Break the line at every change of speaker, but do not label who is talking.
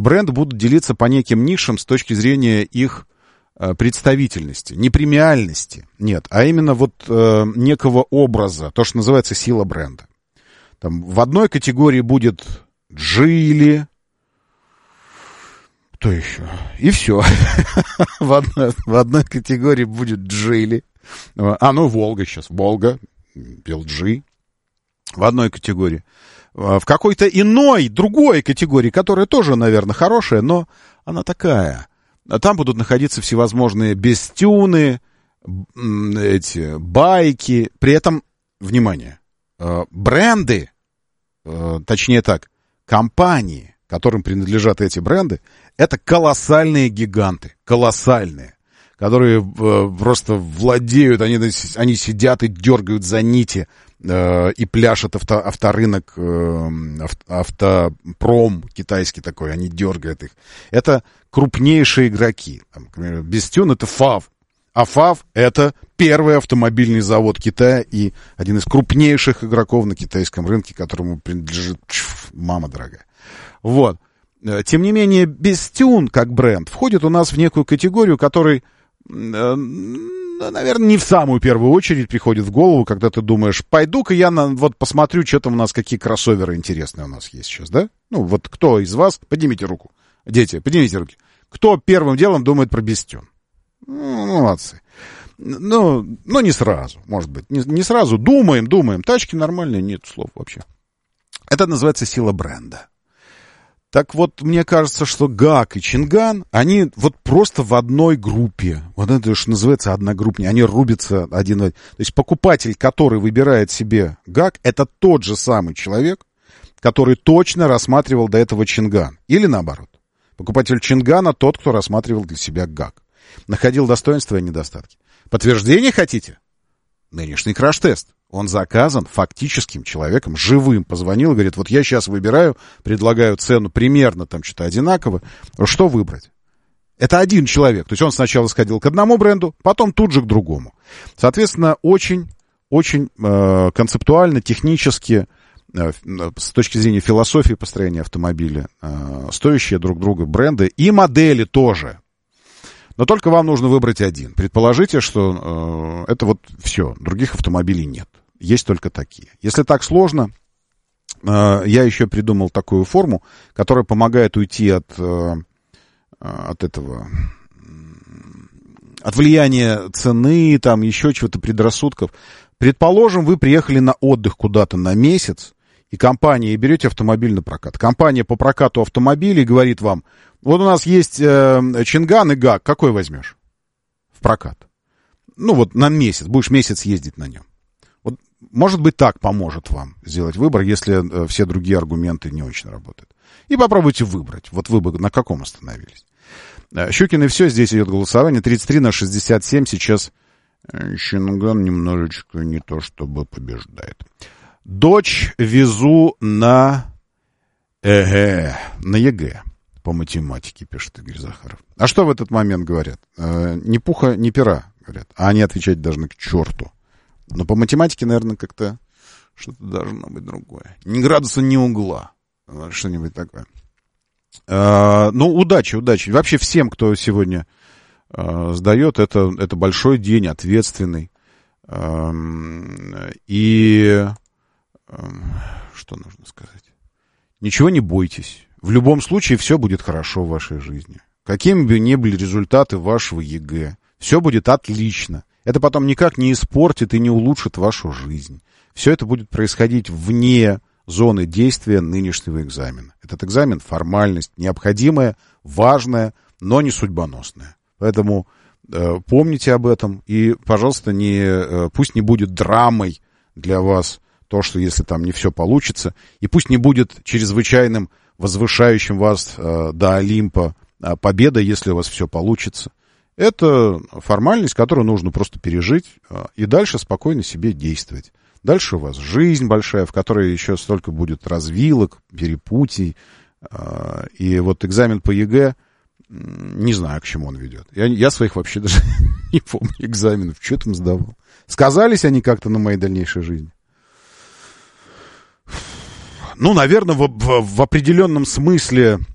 бренды будут делиться по неким нишам с точки зрения их представительности, не премиальности, нет, а именно вот некого образа, то, что называется сила бренда. Там в одной категории будет Джили, кто еще? И все. В одной категории будет Джили. Волга сейчас, Волга, LG. В одной категории. В какой-то иной, другой категории, которая тоже, наверное, хорошая, но она такая. Там будут находиться всевозможные бестюны, эти байки. При этом, внимание, бренды, точнее так, компании, которым принадлежат эти бренды, это колоссальные гиганты, колоссальные, которые просто владеют, они сидят и дергают за нити, и пляшет авторынок, автопром китайский такой, они дергают их. Это крупнейшие игроки. Там, например, Бестюн — это ФАВ. А ФАВ — это первый автомобильный завод Китая и один из крупнейших игроков на китайском рынке, которому принадлежит мама дорогая. Вот. Тем не менее, Бестюн, как бренд, входит у нас в некую категорию, который, наверное, не в самую первую очередь приходит в голову, когда ты думаешь, пойду-ка я вот посмотрю, что там у нас, какие кроссоверы интересные у нас есть сейчас, да? Ну, вот кто из вас, поднимите руку. Дети, поднимите руки. Кто первым делом думает про Бестюн? Молодцы. Ну, не сразу, может быть. Не сразу. Думаем. Тачки нормальные, нет слов вообще. Это называется сила бренда. Так вот, мне кажется, что ГАК и Чинган, они вот просто в одной группе. Вот это, что называется, одногруппники. Они рубятся один в один. То есть покупатель, который выбирает себе ГАК, это тот же самый человек, который точно рассматривал до этого Чинган. Или наоборот. Покупатель Чингана тот, кто рассматривал для себя ГАК. Находил достоинства и недостатки. Подтверждение хотите? Нынешний краш-тест. Он заказан фактическим человеком, живым. Позвонил и говорит, вот я сейчас выбираю, предлагаю цену примерно там что-то одинаково. Что выбрать? Это один человек. То есть он сначала сходил к одному бренду, потом тут же к другому. Соответственно, очень концептуально, технически, с точки зрения философии построения автомобиля, стоящие друг друга бренды и модели тоже. Но только вам нужно выбрать один. Предположите, что это вот все, других автомобилей нет. Есть только такие. Если так сложно, я еще придумал такую форму, которая помогает уйти от влияния цены, там еще чего-то, предрассудков. Предположим, вы приехали на отдых куда-то на месяц, и компания, и берете автомобиль на прокат. Компания по прокату автомобилей говорит вам, вот у нас есть Чинган и ГАК, какой возьмешь в прокат? Ну вот на месяц, будешь месяц ездить на нем. Вот, может быть, так поможет вам сделать выбор, если все другие аргументы не очень работают. И попробуйте выбрать. Вот вы бы на каком остановились. Щукин и все, здесь идет голосование. 33-67, сейчас Чинган немножечко не то чтобы побеждает. Дочь везу на ЕГЭ по математике, пишет Игорь Захаров. А что в этот момент говорят? Ни пуха, ни пера, говорят. А они отвечать должны к черту. Но по математике, наверное, как-то что-то должно быть другое. Ни градуса, ни угла. Что-нибудь такое. Ну, удачи. Вообще всем, кто сегодня сдает, это большой день, ответственный. И что нужно сказать? Ничего не бойтесь. В любом случае все будет хорошо в вашей жизни. Какими бы ни были результаты вашего ЕГЭ, все будет отлично. Это потом никак не испортит и не улучшит вашу жизнь. Все это будет происходить вне зоны действия нынешнего экзамена. Этот экзамен — формальность, необходимая, важная, но не судьбоносная. Поэтому помните об этом и, пожалуйста, пусть не будет драмой для вас то, что если там не все получится, и пусть не будет чрезвычайным возвышающим вас до Олимпа победа, если у вас все получится. Это формальность, которую нужно просто пережить и дальше спокойно себе действовать. Дальше у вас жизнь большая, в которой еще столько будет развилок, перепутий. И вот экзамен по ЕГЭ, не знаю, к чему он ведет. Я своих вообще даже не помню экзаменов, что там сдавал. Сказались они как-то на моей дальнейшей жизни? Ну, наверное, в определенном смысле